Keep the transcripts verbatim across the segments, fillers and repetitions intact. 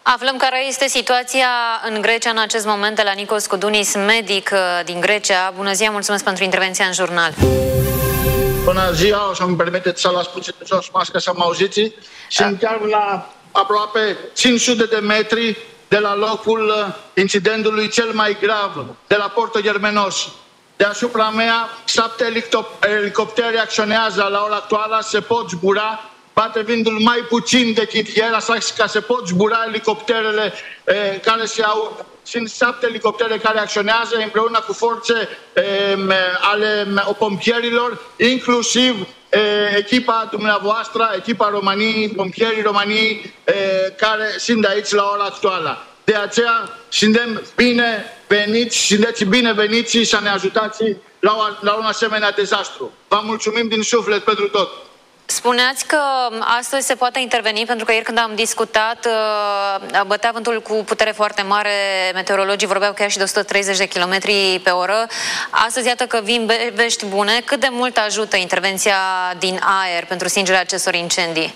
Aflăm care este situația în Grecia în acest moment de la Nikos Koudunis, medic din Grecia. Bună ziua, mulțumesc pentru intervenția în jurnal. Bună ziua, o să-mi permiteți să las puțin jos masca să mă auziți. Sunt chiar la aproape cinci sute de metri de la locul incidentului cel mai grav, de la Porto Germenos. Deasupra mea, șapte elicoptere acționează la ora actuală, se pot zbura, bate vântul mai puțin decât ieri, așa că se pot zbura elicopterele eh, care se au. Sunt șapte elicoptere care acționează împreună cu forțe eh, ale pompierilor, inclusiv eh, echipa dumneavoastră, echipa României, pompierii României eh, care sunt aici la ora actuală. De aceea suntem bineveniți, sunteți bineveniți să ne ajutați la, la un asemenea dezastru. Vă mulțumim din suflet pentru tot. Spuneați că astăzi se poate interveni, pentru că ieri când am discutat bătea vântul cu putere foarte mare, meteorologii vorbeau chiar și de o sută treizeci de kilometri pe oră. Astăzi iată că vin vești bune. Cât de mult ajută intervenția din aer pentru stingerea acestor incendii?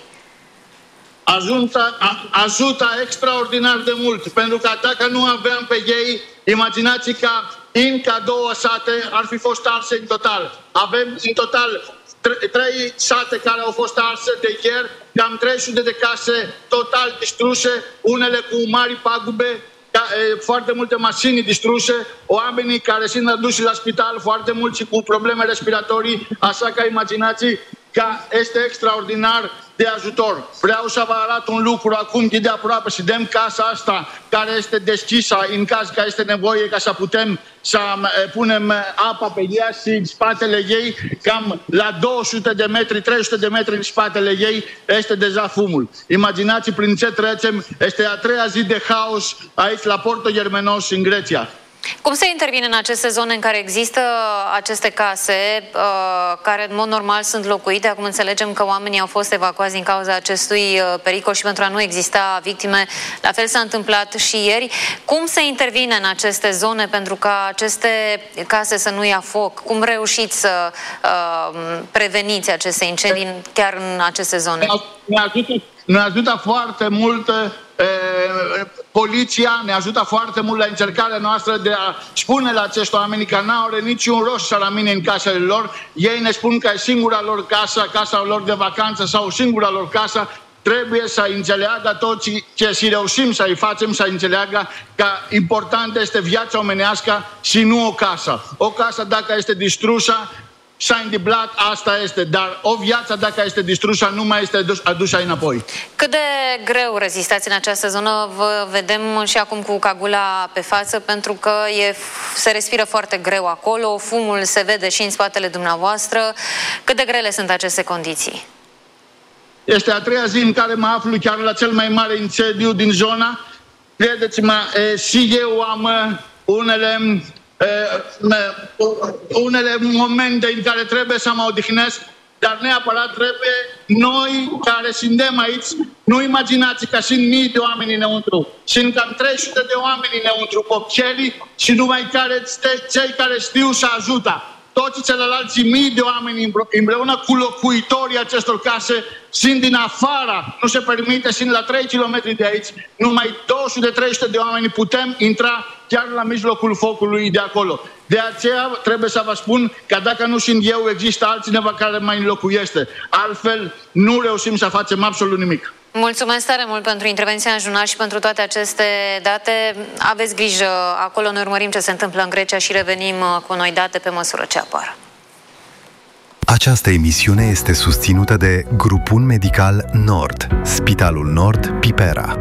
Ajută, ajută extraordinar de mult, pentru că dacă nu aveam pe ei, imaginați că încă două sate ar fi fost arse în total. Avem în total trei sate care au fost arse de ieri, cam trei sute de case total distruse, unele cu mari pagube, foarte multe mașini distruse, oamenii care sunt aduși la spital, foarte mulți cu probleme respiratorii, așa că imaginați că este extraordinar de ajutor. Vreau să vă arăt un lucru acum de aproape, să dăm casa asta care este deschisă în caz că este nevoie ca să putem să punem apa pe ea și în spatele ei, cam la două sute de metri, trei sute de metri în spatele ei este deja fumul. Imaginați prin ce trecem, este a treia zi de haos aici la Porto Germenos în Grecia. Cum se intervine în aceste zone în care există aceste case uh, care în mod normal sunt locuite? Acum înțelegem că oamenii au fost evacuați din cauza acestui uh, pericol și pentru a nu exista victime. La fel s-a întâmplat și ieri. Cum se intervine în aceste zone pentru ca aceste case să nu ia foc? Cum reușiți să uh, preveniți aceste incendii chiar în aceste zone? Ne ajută, ne ajută foarte mult eh, poliția, ne ajută foarte mult la încercarea noastră de a spune la acești oameni că nu au niciun rost să rămâne în casele lor. Ei ne spun că e singura lor casă, casa lor de vacanță sau singura lor casă. Trebuie să înțeleagă tot ce și reușim să-i facem, să înțeleagă că important este viața omenească și nu o casă. O casă, dacă este distrusă, s-a întâmplat, asta este, dar o viață, dacă este distrusă, nu mai este adusă înapoi. Cât de greu rezistați în această zonă? Vă vedem și acum cu cagula pe față, pentru că e, se respiră foarte greu acolo, fumul se vede și în spatele dumneavoastră. Cât de grele sunt aceste condiții? Este a treia zi în care mă aflu chiar la cel mai mare incendiu din zona. Credeți-mă, și eu am unele... Uh, unele momente în care trebuie să mă odihnesc, dar neapărat trebuie noi care suntem aici, nu imaginați că sunt mii de oameni înăuntru, sunt cam trei sute de oameni înăuntru, popcerii și numai care, cei care știu să ajută. Toți celălalți mii de oameni împreună cu locuitorii acestor case sunt din afara, nu se permite, sunt la trei kilometri de aici, numai două sute trei sute de oameni putem intra chiar la mijlocul focului de acolo. De aceea trebuie să vă spun că dacă nu sunt eu, există altcineva care mai înlocuiește. Altfel nu reușim să facem absolut nimic. Mulțumesc tare mult pentru intervenția în jurnal și pentru toate aceste date. Aveți grijă acolo, noi urmărim ce se întâmplă în Grecia și revenim cu noi date pe măsură ce apar. Această emisiune este susținută de Grupul Medical Nord, Spitalul Nord Pipera.